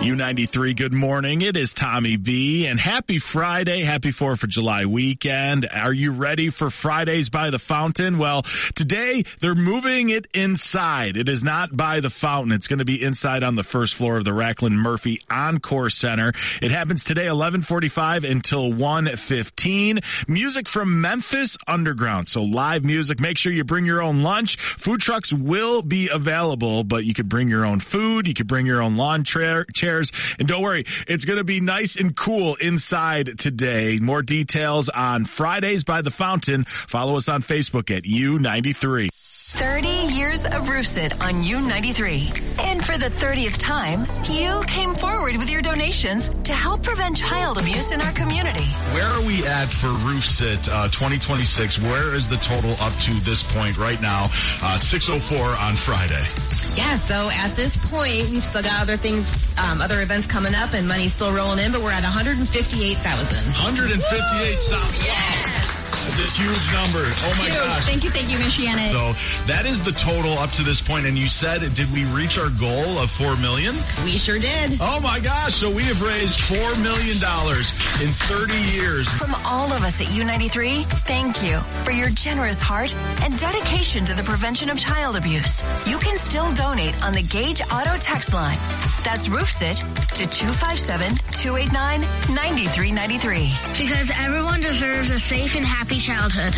U93, good morning. It is Tommy B, and happy Friday. Happy 4th of July weekend. Are you ready for Fridays by the Fountain? Well, today they're moving it inside. It is not by the fountain. It's going to be inside on the first floor of the Racklin Murphy Encore Center. It happens today, 11:45 until 1:15. Music from Memphis Underground. So live music. Make sure you bring your own lunch. Food trucks will be available, but you could bring your own food. You could bring your own lawn chairs. And don't worry, it's going to be nice and cool inside today. More details on Fridays by the Fountain. Follow us on Facebook at U93. 30 years of Roofsit on U93. And for the 30th time, you came forward with your donations to help prevent child abuse in our community. Where are we at for Roofsit 2026? Where is the total up to this point right now? 6:04 on Friday. Yeah, so at this point, we've still got other things, other events coming up, and money's still rolling in, but we're at $158,000. 158,000. Yeah. That's a huge number. Oh my gosh. Thank you, Miss Shannon. So that is the total up to this point. And you said, did we reach our goal of $4 million? We sure did. Oh my gosh. So we have raised $4 million in 30 years. From all of us at U93, thank you for your generous heart and dedication to the prevention of child abuse. You can still donate on the Gage Auto text line. That's Roofsit to 257-289-9393. Because everyone deserves a safe and happy childhood.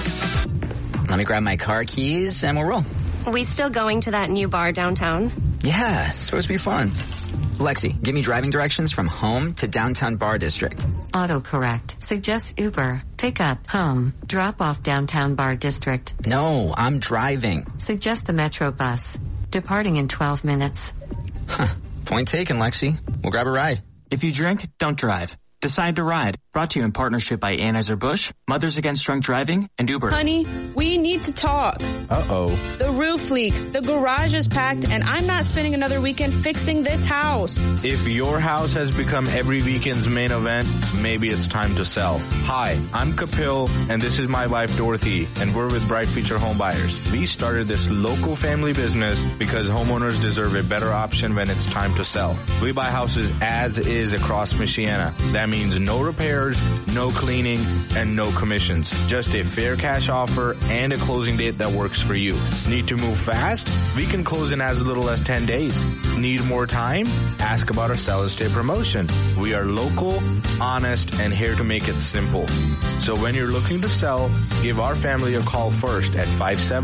Let me grab my car keys and we'll roll. We still going to that new bar downtown? Yeah, it's supposed to be fun. Lexi, give me driving directions from home to downtown bar district. Autocorrect. Suggest Uber. Pick up, home. Drop off downtown bar district. No, I'm driving. Suggest the Metro bus. Departing in 12 minutes. Huh. Point taken, Lexi. We'll grab a ride. If you drink, don't drive. Decide to ride. Brought to you in partnership by Anheuser-Busch, Mothers Against Drunk Driving, and Uber. Honey, we need to talk. Uh-oh. The roof leaks, the garage is packed, and I'm not spending another weekend fixing this house. If your house has become every weekend's main event, maybe it's time to sell. Hi, I'm Kapil, and this is my wife Dorothy, and we're with Bright Future Home Buyers. We started this local family business because homeowners deserve a better option when it's time to sell. We buy houses as is across Michiana. That means no repairs, no cleaning, and no commissions. Just a fair cash offer and a closing date that works for you. Need to move fast? We can close in as little as 10 days. Need more time? Ask about our Seller's Day promotion. We are local, honest, and here to make it simple. So when you're looking to sell, give our family a call first at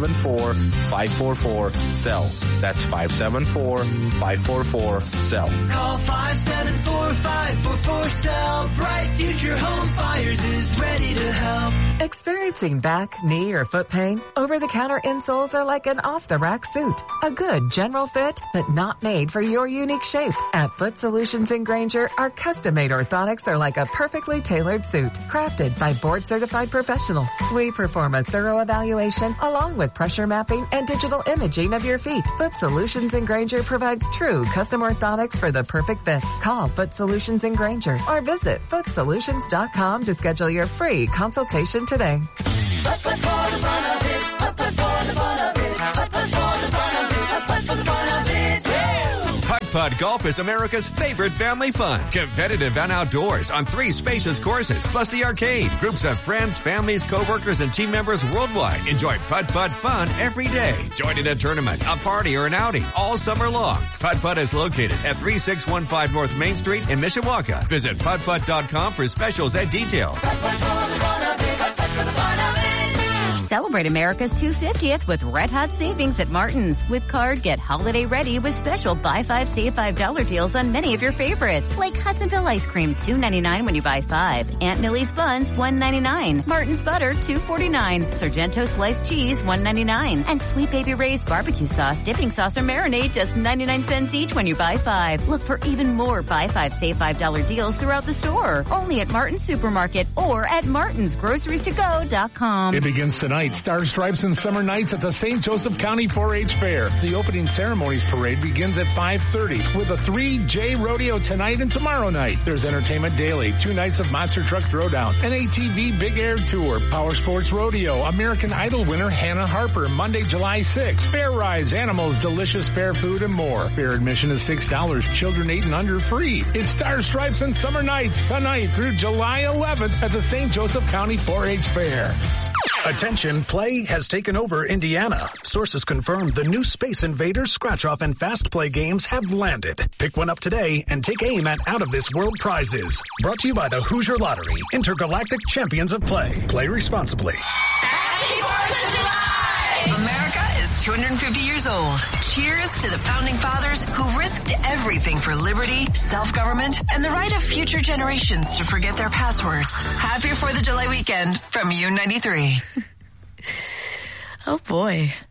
574-544-SELL. That's 574-544-SELL. Call 574-544-SELL. Bright Future Home Buyers is ready to help. Experiencing back, knee, or foot pain? Over-the-counter insoles are like an off-the-rack suit. A good general fit, but not made for your unique shape. At Foot Solutions in Granger, our custom-made orthotics are like a perfectly tailored suit, crafted by board-certified professionals. We perform a thorough evaluation along with pressure mapping and digital imaging of your feet. Foot Solutions in Granger provides true custom orthotics for the perfect fit. Call Foot Solutions in Granger or visit footsolutions.com to schedule your free consultation today. Putt Golf is America's favorite family fun. Competitive and outdoors on 3 spacious courses, plus the arcade. Groups of friends, families, coworkers, and team members worldwide enjoy putt-putt fun every day. Join in a tournament, a party, or an outing all summer long. Putt-Putt is located at 3615 North Main Street in Mishawaka. Visit puttputt.com for specials and details. Celebrate America's 250th with Red Hot Savings at Martin's. With card, get holiday ready with special buy 5, save $5 deals on many of your favorites. Like Hudsonville Ice Cream, $2.99 when you buy 5. Aunt Millie's Buns, $1.99. Martin's Butter, $2.49. Sargento Sliced Cheese, $1.99. And Sweet Baby Ray's Barbecue Sauce, Dipping Sauce, or Marinade, just 99 cents each when you buy 5. Look for even more buy 5, save $5 deals throughout the store. Only at Martin's Supermarket or at martinsgroceriestogo.com. It begins tonight tonight, Star Stripes and Summer Nights at the St. Joseph County 4-H Fair. The opening ceremonies parade begins at 5:30 with a 3J rodeo tonight and tomorrow night. There's entertainment daily, 2 nights of Monster Truck Throwdown, an ATV Big Air Tour, Power Sports Rodeo, American Idol winner Hannah Harper, Monday, July 6th, fair rides, animals, delicious fair food, and more. Fair admission is $6, children 8 and under free. It's Star Stripes and Summer Nights tonight through July 11th at the St. Joseph County 4-H Fair. Attention, play has taken over Indiana. Sources confirm the new Space Invaders, Scratch-Off, and Fast Play games have landed. Pick one up today and take aim at out-of-this-world prizes. Brought to you by the Hoosier Lottery, Intergalactic Champions of Play. Play responsibly. Happy 4th of July! America is 250 years old. Cheers to the Founding Fathers who risked everything for liberty, self-government, and the right of future generations to forget their passwords. Happy 4th of July weekend from U93. Oh boy.